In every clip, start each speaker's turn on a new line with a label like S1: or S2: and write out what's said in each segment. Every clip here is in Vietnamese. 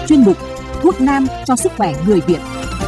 S1: chuyên mục Thuốc nam cho sức khỏe người Việt.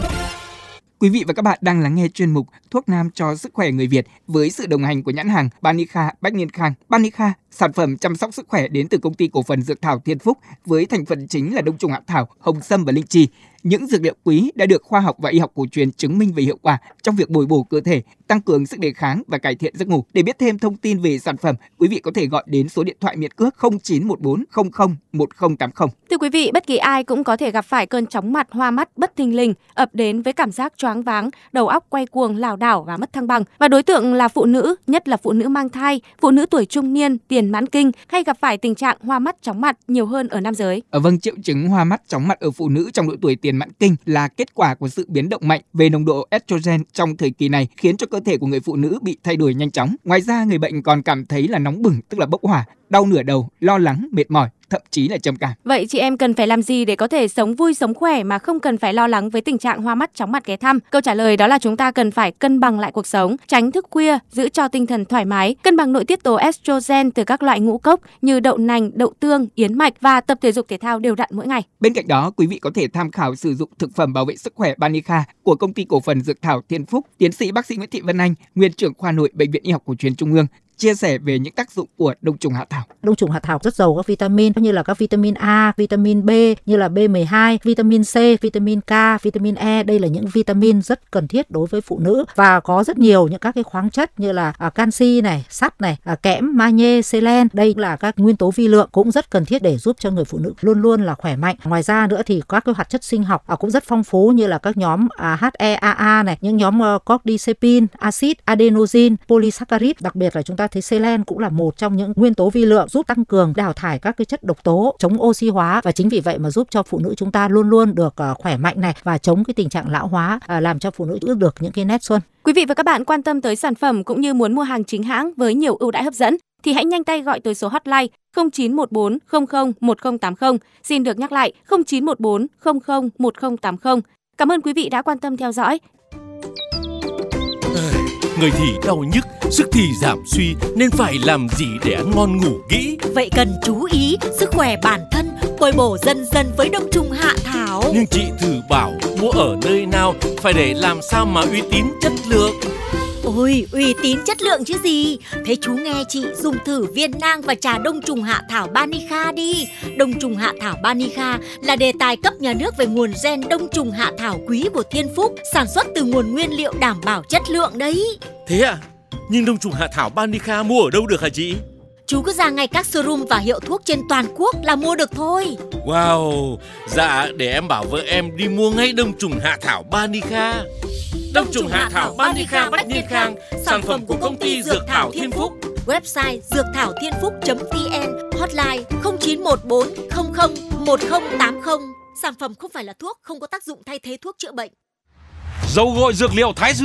S2: Quý vị và các bạn đang lắng nghe chuyên mục Thuốc nam cho sức khỏe người Việt với sự đồng hành của nhãn hàng Banica Bách Niên Khang. Banica, sản phẩm chăm sóc sức khỏe đến từ công ty cổ phần dược thảo Thiên Phúc với thành phần chính là đông trùng hạ thảo, hồng sâm và linh chi. Những dược liệu quý đã được khoa học và y học cổ truyền chứng minh về hiệu quả trong việc bồi bổ cơ thể, tăng cường sức đề kháng và cải thiện giấc ngủ. Để biết thêm thông tin về sản phẩm, quý vị có thể gọi đến số điện thoại miễn cước 0914 00 1080.
S3: Thưa quý vị, bất kỳ ai cũng có thể gặp phải cơn chóng mặt, hoa mắt bất thình lình, ập đến với cảm giác choáng váng, đầu óc quay cuồng, lảo đảo và mất thăng bằng. Và đối tượng là phụ nữ, nhất là phụ nữ mang thai, phụ nữ tuổi trung niên, tiền mãn kinh hay gặp phải tình trạng hoa mắt, chóng mặt nhiều hơn ở nam giới.
S2: Vâng, triệu chứng hoa mắt, chóng mặt ở phụ nữ trong độ tuổi tiền mãn kinh là kết quả của sự biến động mạnh về nồng độ estrogen trong thời kỳ này, khiến cho cơ thể của người phụ nữ bị thay đổi nhanh chóng. Ngoài ra, người bệnh còn cảm thấy là nóng bừng, tức là bốc hỏa, đau nửa đầu, lo lắng, mệt mỏi, thậm chí là trầm cảm.
S3: Vậy chị em cần phải làm gì để có thể sống vui, sống khỏe mà không cần phải lo lắng với tình trạng hoa mắt, chóng mặt ghé thăm? Câu trả lời đó là chúng ta cần phải cân bằng lại cuộc sống, tránh thức khuya, giữ cho tinh thần thoải mái, cân bằng nội tiết tố estrogen từ các loại ngũ cốc như đậu nành, đậu tương, yến mạch và tập thể dục thể thao đều đặn mỗi ngày.
S2: Bên cạnh đó, quý vị có thể tham khảo sử dụng thực phẩm bảo vệ sức khỏe Banica của công ty cổ phần dược thảo Thiên Phúc. Tiến sĩ bác sĩ Nguyễn Thị Vân Anh, nguyên trưởng khoa nội Bệnh viện Y học cổ truyền Trung ương, chia sẻ về những tác dụng của đông trùng hạ thảo.
S4: Đông trùng hạ thảo rất giàu các vitamin như là các vitamin A, vitamin B như là B12, vitamin C, vitamin K, vitamin E. Đây là những vitamin rất cần thiết đối với phụ nữ và có rất nhiều những các cái khoáng chất như là canxi này, sắt này, kẽm, magie, selen. Đây là các nguyên tố vi lượng cũng rất cần thiết để giúp cho người phụ nữ luôn luôn là khỏe mạnh. Ngoài ra nữa thì các cái hoạt chất sinh học cũng rất phong phú như là các nhóm HEAA này, những nhóm cordycepin, axit adenosine, polysaccharide. Đặc biệt là chúng ta thấy selen cũng là một trong những nguyên tố vi lượng giúp tăng cường đào thải các cái chất độc tố, chống oxy hóa và chính vì vậy mà giúp cho phụ nữ chúng ta luôn luôn được khỏe mạnh này và chống cái tình trạng lão hóa, làm cho phụ nữ giữ được những cái nét xuân.
S3: Quý vị và các bạn quan tâm tới sản phẩm cũng như muốn mua hàng chính hãng với nhiều ưu đãi hấp dẫn thì hãy nhanh tay gọi tới số hotline 0914 00 1080. Xin được nhắc lại 0914 00 1080. Cảm ơn quý vị đã quan tâm theo dõi.
S5: Người thì đau nhức, sức thì giảm suy nên phải làm gì để ăn ngon ngủ kỹ?
S6: Vậy cần chú ý sức khỏe bản thân, bồi bổ dần dần với đông trùng hạ thảo.
S5: Nhưng chị thử bảo mua ở nơi nào, phải để làm sao mà uy tín chất lượng?
S6: Ôi, uy tín chất lượng chứ gì. Thế chú nghe chị dùng thử viên nang và trà đông trùng hạ thảo Banica đi. Đông trùng hạ thảo Banica là đề tài cấp nhà nước về nguồn gen đông trùng hạ thảo quý của Thiên Phúc, sản xuất từ nguồn nguyên liệu đảm bảo chất lượng đấy.
S5: Thế à? Nhưng đông trùng hạ thảo Banica mua ở đâu được hả chị?
S6: Chú cứ ra ngay các showroom và hiệu thuốc trên toàn quốc là mua được thôi.
S5: Wow, dạ để em bảo vợ em đi mua ngay đông trùng hạ thảo Banica. Đông trùng hạ thảo Banica Bách Niên Khang, sản phẩm của công ty Dược thảo Thiên Phúc.
S6: Website dượcthảo-thiên-phúc.vn, hotline 0914 00 1080. Sản phẩm không phải là thuốc, không có tác dụng thay thế thuốc chữa bệnh.
S5: Dầu gội dược liệu Thái Dương